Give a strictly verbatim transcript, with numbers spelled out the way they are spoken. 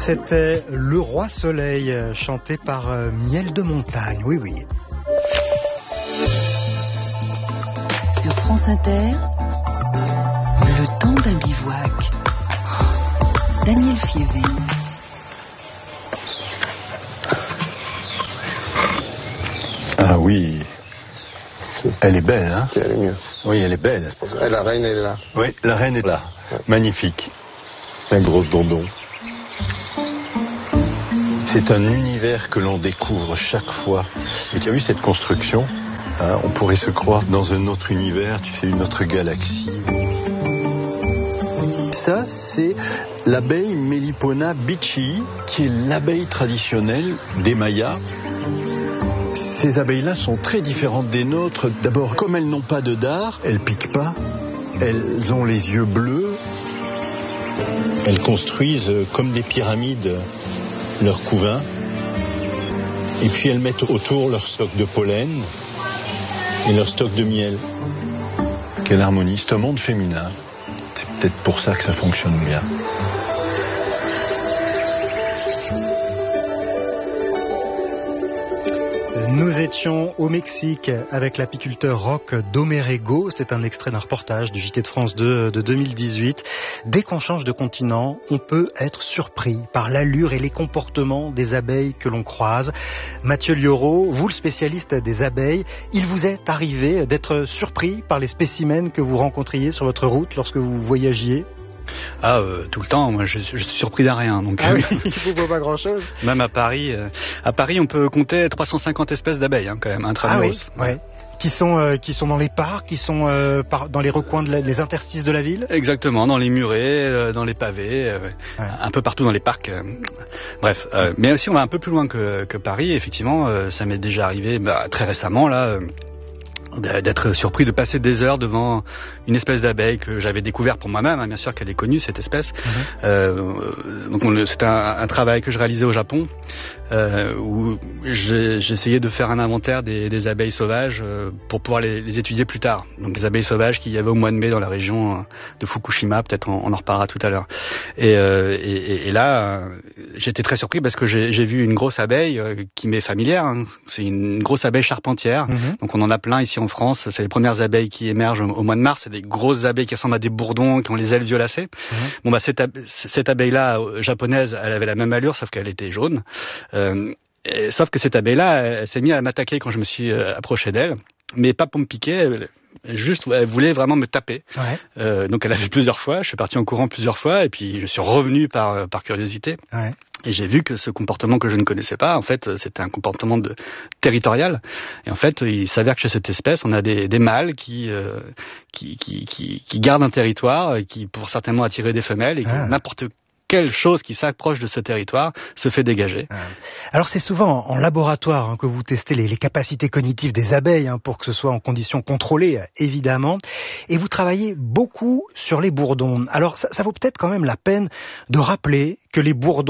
C'était Le Roi Soleil, chanté par Miel de Montagne, oui oui. Sur France Inter, le temps d'un bivouac. Daniel Fievé. Ah oui, elle est belle, hein? Elle est mieux. Oui, elle est belle. Et la reine, elle est là. Oui, la reine est là. Ouais. Magnifique. La grosse dondon. C'est un univers que l'on découvre chaque fois. Et tu as vu cette construction, hein? On pourrait se croire dans un autre univers, tu sais, une autre galaxie. Ça, c'est l'abeille Melipona bichii, qui est l'abeille traditionnelle des Mayas. Ces abeilles-là sont très différentes des nôtres. D'abord, comme elles n'ont pas de dard, elles piquent pas. Elles ont les yeux bleus. Elles construisent comme des pyramides leur couvain. Et puis elles mettent autour leur stock de pollen et leur stock de miel. Quelle harmonie, c'est un monde féminin. C'est peut-être pour ça que ça fonctionne bien. Nous étions au Mexique avec l'apiculteur Roch Domerego. C'était un extrait d'un reportage du J T de France deux de deux mille dix-huit. Dès qu'on change de continent, on peut être surpris par l'allure et les comportements des abeilles que l'on croise. Mathieu Liauraud, vous le spécialiste des abeilles, il vous est arrivé d'être surpris par les spécimens que vous rencontriez sur votre route lorsque vous voyagiez ? Ah, euh, tout le temps. Moi, je, je suis surpris d'un rien. Donc, ah oui, il ne faut pas grand-chose. Même à Paris, euh, à Paris, on peut compter trois cent cinquante espèces d'abeilles, hein, quand même, intramuros. Ah oui, ouais. Qui sont euh, qui sont dans les parcs, qui sont euh, par, dans les recoins de la, les interstices de la ville. Exactement, dans les murets, euh, dans les pavés, euh, ouais. Un peu partout dans les parcs. Euh, bref, euh, mais si on va un peu plus loin que, que Paris, effectivement, euh, ça m'est déjà arrivé bah, très récemment là. Euh, d'être surpris de passer des heures devant une espèce d'abeille que j'avais découvert pour moi-même, hein, bien sûr qu'elle est connue cette espèce. Mmh. Euh, donc on, c'était un, un travail que je réalisais au Japon euh, où j'ai, j'essayais de faire un inventaire des, des abeilles sauvages euh, pour pouvoir les, les étudier plus tard. Donc les abeilles sauvages qu'il y avait au mois de mai dans la région de Fukushima, peut-être on, on en reparlera tout à l'heure. Et, euh, et, et là, euh, j'étais très surpris parce que j'ai, j'ai vu une grosse abeille euh, qui m'est familière. Hein. C'est une grosse abeille charpentière. Mmh. Donc on en a plein ici en France. C'est les premières abeilles qui émergent au mois de mars. C'est des grosses abeilles qui ressemblent à des bourdons, qui ont les ailes violacées. Mmh. Bon bah cette, ab- cette abeille-là japonaise, elle avait la même allure, sauf qu'elle était jaune. Euh, et, sauf que cette abeille-là, elle, elle s'est mise à m'attaquer quand je me suis euh, approché d'elle, mais pas pour me piquer. Elle, juste, elle voulait vraiment me taper. Ouais. Euh, donc elle a fait plusieurs fois. Je suis parti en courant plusieurs fois, et puis je suis revenu par par curiosité. Ouais. Et j'ai vu que ce comportement que je ne connaissais pas, en fait, c'était un comportement de territorial. Et en fait, il s'avère que chez cette espèce, on a des, des mâles qui, euh, qui, qui, qui, qui gardent un territoire, qui pour certainement attirer des femelles, et que ah. n'importe quelle chose qui s'approche de ce territoire se fait dégager. Alors c'est souvent en laboratoire hein, que vous testez les, les capacités cognitives des abeilles, hein, pour que ce soit en conditions contrôlées, évidemment. Et vous travaillez beaucoup sur les bourdons. Alors ça, ça vaut peut-être quand même la peine de rappeler que les bourdons